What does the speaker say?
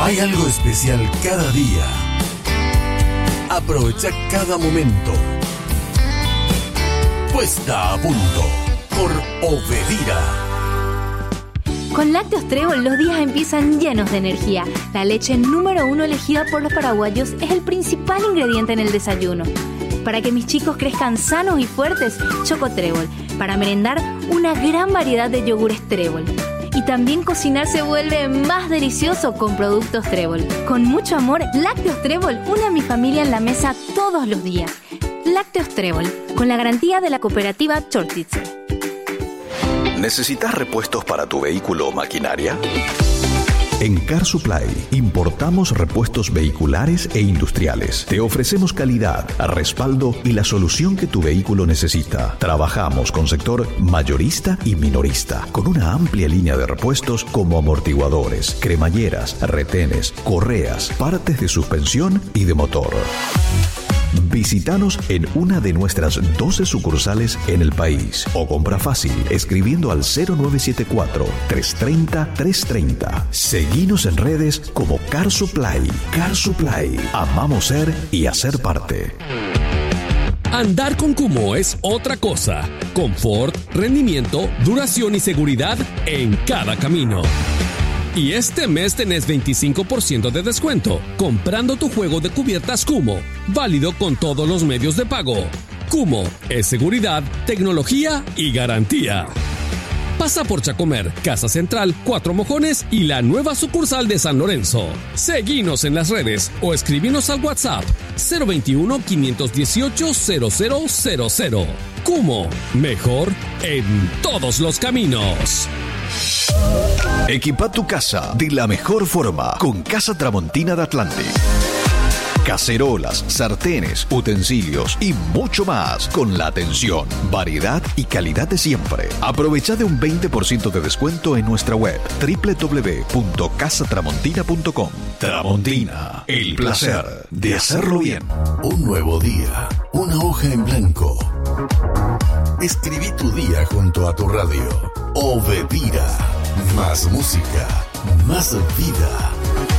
Hay algo especial cada día. Aprovecha cada momento. Puesta a punto por Obedira. Con Lácteos Trébol los días empiezan llenos de energía. La leche número 1 elegida por los paraguayos es el principal ingrediente en el desayuno. Para que mis chicos crezcan sanos y fuertes, Choco Trébol. Para merendar, una gran variedad de yogures Trébol. Y también cocinar se vuelve más delicioso con productos Trébol. Con mucho amor, Lácteos Trébol une a mi familia en la mesa todos los días. Lácteos Trébol, con la garantía de la cooperativa Chortitze. ¿Necesitas repuestos para tu vehículo o maquinaria? En Car Supply importamos repuestos vehiculares e industriales. Te ofrecemos calidad, respaldo y la solución que tu vehículo necesita. Trabajamos con sector mayorista y minorista, con una amplia línea de repuestos como amortiguadores, cremalleras, retenes, correas, partes de suspensión y de motor. Visítanos en una de nuestras 12 sucursales en el país o compra fácil escribiendo al 0974-330-330. Seguinos en redes como Car Supply. Car Supply. Amamos ser y hacer parte. Andar con Kummo es otra cosa. Confort, rendimiento, duración y seguridad en cada camino. Y este mes tenés 25% de descuento comprando tu juego de cubiertas Kummo, válido con todos los medios de pago. Kummo es seguridad, tecnología y garantía. Pasa por Chacomer, Casa Central, Cuatro Mojones y la nueva sucursal de San Lorenzo. Seguinos en las redes o escribinos al WhatsApp 021-518-0000. Kummo, mejor en todos los caminos. Equipa tu casa de la mejor forma con Casa Tramontina de Atlante. Cacerolas, sartenes, utensilios y mucho más con la atención, variedad y calidad de siempre. Aprovecha de un 20% de descuento en nuestra web www.casatramontina.com. Tramontina, el placer de hacerlo bien. Un nuevo día, una hoja en blanco. Escribí tu día junto a tu radio. Obedira. Más música, más vida.